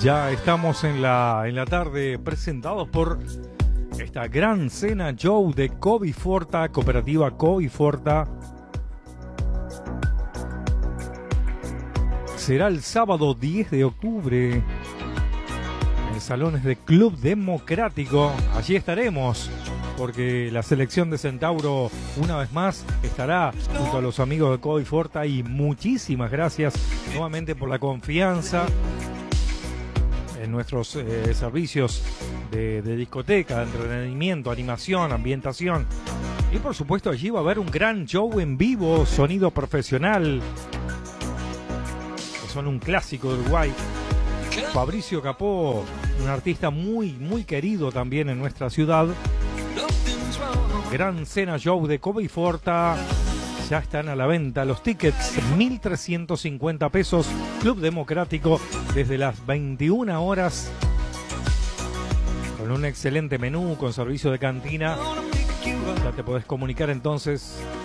Ya estamos en la tarde presentados por esta gran cena show de Coviforta, Cooperativa Coviforta. Será el sábado 10 de octubre en salones de Club Democrático. Allí estaremos, porque la selección de Centauro una vez más estará junto a los amigos de Coviforta, y muchísimas gracias nuevamente por la confianza en nuestros servicios de discoteca, de entretenimiento, animación, ambientación. Y por supuesto allí va a haber un gran show en vivo, sonido profesional, que son un clásico de Uruguay. Fabricio Capó, un artista muy querido también en nuestra ciudad. Gran cena show de Coviforta. Ya están a la venta los tickets, 1.350 pesos, Club Democrático, desde las 21 horas, con un excelente menú, con servicio de cantina. Ya te podés comunicar entonces